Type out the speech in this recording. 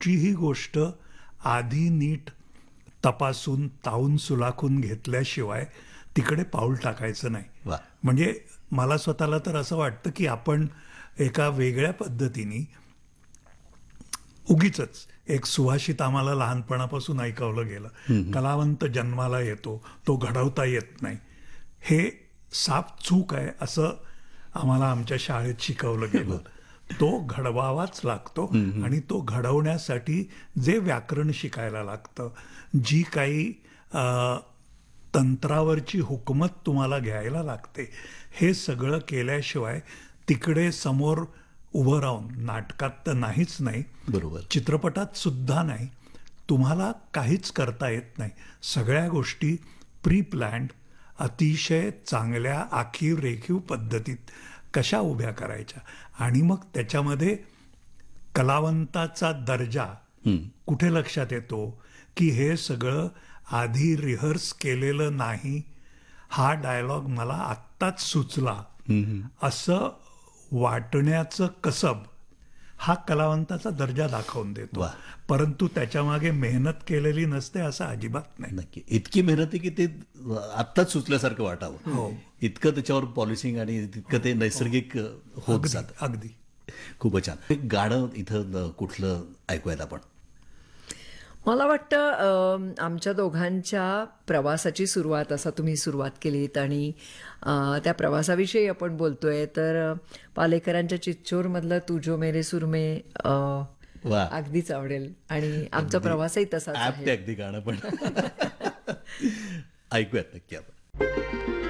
कुठचीही गोष्ट आधी नीट तपासून तावून सुलाखून घेतल्याशिवाय तिकडे पाऊल टाकायचं नाही. वा. म्हणजे मला स्वतःला तर असं वाटतं की आपण एका वेगळ्या पद्धतीने उगीच एक सुभाषित आम्हाला लहानपणापासून ऐकवलं गेलं, कलावंत जन्माला येतो तो घडवता येत नाही. हे साफ चूक आहे असं आम्हाला आमच्या शाळेत शिकवलं गेलं. तो घडवावाच लागतो आणि तो घडवण्यासाठी जे व्याकरण शिकायला लागतं, जी काही तंत्रावरची हुकमत तुम्हाला घ्यायला लागते, हे सगळं केल्याशिवाय तिकडे समोर उभं राहून, नाटकात तर नाहीच नाही, बरोबर, चित्रपटात सुद्धा नाही, तुम्हाला काहीच करता येत नाही. सगळ्या गोष्टी प्री प्लॅन्ड, अतिशय चांगल्या आखीव रेखीव पद्धतीत कशा उभ्या करायच्या आणि मग त्याच्यामध्ये कलावंताचा दर्जा कुठे लक्षात येतो की हे सगळं आधी रिहर्स केलेलं नाही, हा डायलॉग मला आत्ताच सुचला असं वाटण्याचं कसब हा कलावंताचा दर्जा दाखवून देतो. वा. परंतु त्याच्यामागे मेहनत केलेली नसते असं अजिबात नाही. नक्की. इतकी मेहनत आहे की ते आत्ताच सुचल्यासारखं वाटावं, इतकं त्याच्यावर पॉलिशिंग आणि तितकं ते नैसर्गिक होत जातं. अगदी. खूपच छान. एक गाणं इथं कुठलं ऐकूयात आपण? मला वाटतं आमच्या दोघांच्या प्रवासाची सुरुवात, असा तुम्ही सुरुवात केलीत आणि त्या प्रवासाविषयी आपण बोलतोय, तर पालेकरांच्या चिच्चोरमधलं तू जो मेरे सुरमे वा. अगदीच आवडेल आणि आमचा प्रवासही तसाच ऍप ते आहे. अगदी गाणं पण ऐकूयात नक्की आपण.